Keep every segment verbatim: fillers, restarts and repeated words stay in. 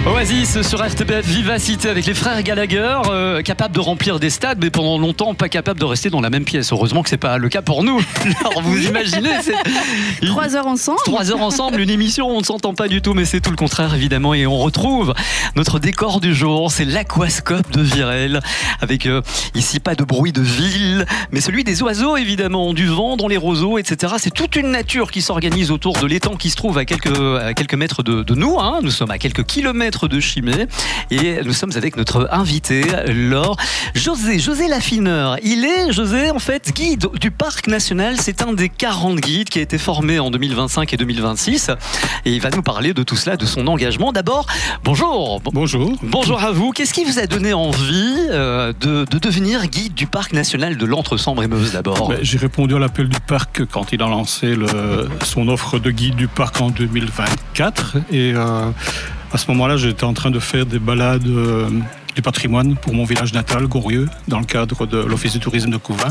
Oasis sur R T B F Vivacité avec les frères Gallagher, euh, capables de remplir des stades, mais pendant longtemps pas capables de rester dans la même pièce. Heureusement que c'est pas le cas pour nous. Alors vous imaginez, c'est trois heures ensemble. Trois heures ensemble, une émission, on ne s'entend pas du tout, mais c'est tout le contraire évidemment. Et on retrouve notre décor du jour, c'est l'aquascope de Virel, avec euh, ici pas de bruit de ville, mais celui des oiseaux évidemment, du vent dans les roseaux, et cetera. C'est toute une nature qui s'organise autour de l'étang qui se trouve à quelques, à quelques mètres de, de nous. Hein. Nous sommes à quelques kilomètres de Chimay et nous sommes avec notre invité Laure José, José Laffineur. Il est, José, en fait guide du Parc National. C'est un des quarante guides qui a été formé en deux mille vingt-cinq et deux mille vingt-six et il va nous parler de tout cela, de son engagement. D'abord, bonjour. Bonjour. Bonjour à vous. Qu'est-ce qui vous a donné envie euh, de, de devenir guide du Parc National de l'Entre-Sambre-et-Meuse d'abord? Ben, J'ai répondu à l'appel du parc quand il a lancé le, son offre de guide du parc en deux mille vingt-quatre et euh, à ce moment-là, j'étais en train de faire des balades euh, du patrimoine pour mon village natal, Gonrieux, dans le cadre de l'Office du tourisme de Couvin.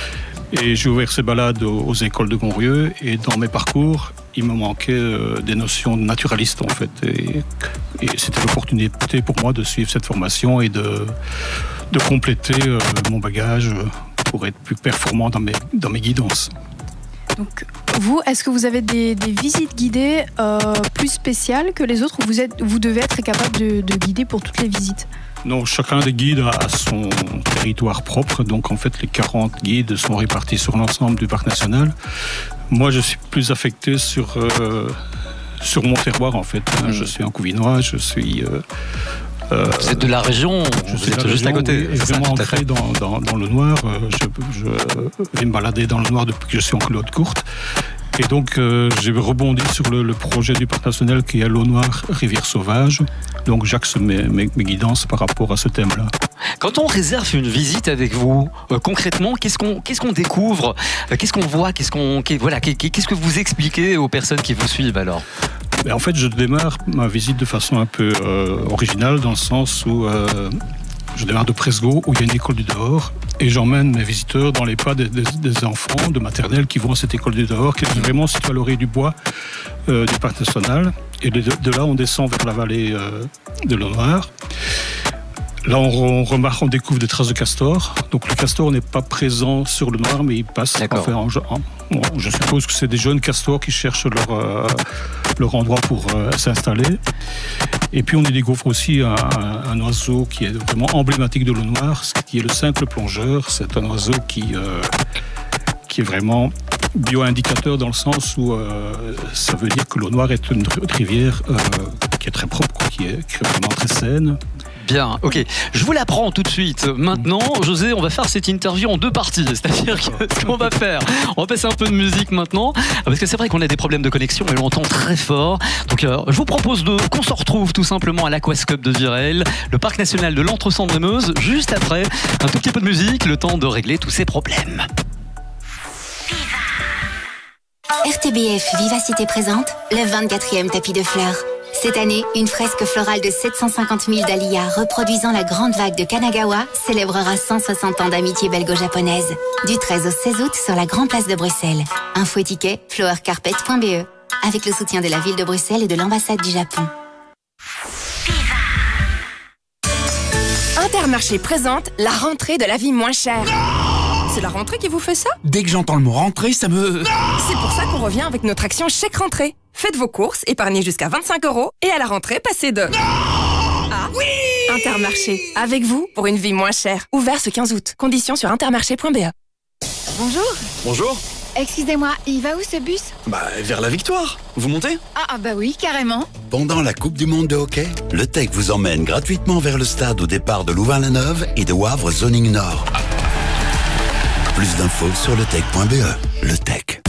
Et j'ai ouvert ces balades aux, aux écoles de Gonrieux. Et dans mes parcours, il me manquait euh, des notions naturalistes, en fait. Et, et c'était l'opportunité pour moi de suivre cette formation et de, de compléter euh, mon bagage pour être plus performant dans mes, dans mes guidances. Donc, vous, est-ce que vous avez des, des visites guidées euh, plus spéciales que les autres ou vous, êtes, vous devez être capable de, de guider pour toutes les visites? Non, chacun des guides a son territoire propre. Donc, en fait, les quarante guides sont répartis sur l'ensemble du parc national. Moi, je suis plus affecté sur, euh, sur mon terroir, en fait. Mmh. Je suis un Couvinois, je suis... Euh, Euh, vous êtes de la région, je vous suis êtes région, juste à côté. Oui, vraiment ancré dans, dans, dans le noir. Je, je vais me balader dans le noir depuis que je suis en culotte courte. Et donc, euh, j'ai rebondi sur le, le projet du Parc National qui est l'eau noire, rivière sauvage. Donc, j'axe mes, mes, mes guidances par rapport à ce thème-là. Quand on réserve une visite avec vous, euh, concrètement, qu'est-ce qu'on qu'est-ce qu'on découvre, euh, qu'est-ce qu'on voit, qu'est-ce qu'on qu'est, voilà, qu'est-ce que vous expliquez aux personnes qui vous suivent alors? En fait, je démarre ma visite de façon un peu euh, originale, dans le sens où euh, je démarre de Presgo, où il y a une école du dehors, et j'emmène mes visiteurs dans les pas des, des, des enfants de maternelle qui vont à cette école du dehors, qui est vraiment située à l'orée du bois euh, du Parc National. Et de, de là, on descend vers la vallée euh, de l'eau noire. Là, on, on remarque, on découvre des traces de castor. Donc, le castor n'est pas présent sur le noir, mais il passe. Enfin, en, en, bon, je suppose que c'est des jeunes castors qui cherchent leur, euh, leur endroit pour euh, s'installer. Et puis, on y découvre aussi un, un, un oiseau qui est vraiment emblématique de l'eau noire, qui est le simple plongeur. C'est un oiseau qui, euh, qui est vraiment bio-indicateur dans le sens où euh, ça veut dire que l'eau noire est une rivière euh, qui est très propre, quoi, qui, est, qui est vraiment très saine. Bien, ok. Je vous l'apprends tout de suite. Maintenant, José, on va faire cette interview en deux parties. C'est-à-dire que ce qu'on va faire, on va passer un peu de musique maintenant, parce que c'est vrai qu'on a des problèmes de connexion et on l'entend très fort. Donc, euh, je vous propose de, qu'on se retrouve tout simplement à l'Aquascope de Virel, le parc national de l'Entre-Sambre-et-Meuse, juste après un tout petit peu de musique, le temps de régler tous ces problèmes. R T B F Vivacité présente le vingt-quatrième tapis de fleurs. Cette année, une fresque florale de sept cent cinquante mille dahlias reproduisant la grande vague de Kanagawa célébrera cent soixante ans d'amitié belgo-japonaise. Du treize au seize août sur la Grand Place de Bruxelles. Info et ticket flowercarpet point b e avec le soutien de la ville de Bruxelles et de l'ambassade du Japon. Intermarché présente la rentrée de la vie moins chère. C'est la rentrée qui vous fait ça? Dès que j'entends le mot rentrée, ça me... C'est pour ça qu'on revient avec notre action chèque rentrée. Faites vos courses, épargnez jusqu'à vingt-cinq euros et à la rentrée, passez de... Ah oui! Intermarché, avec vous pour une vie moins chère. Ouvert ce quinze août. Conditions sur intermarché point b e. Bonjour. Bonjour. Excusez-moi, il va où ce bus? Bah, vers la victoire. Vous montez? Ah, ah bah oui, carrément. Pendant la Coupe du Monde de hockey, le Tech vous emmène gratuitement vers le stade au départ de Louvain-la-Neuve et de Wavre Zoning Nord. Plus d'infos sur le tech point b e. Le Tech.